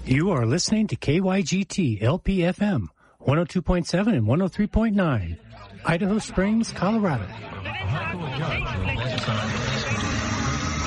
You are listening to KYGT LPFM 102.7 and 103.9, Idaho Springs, Colorado.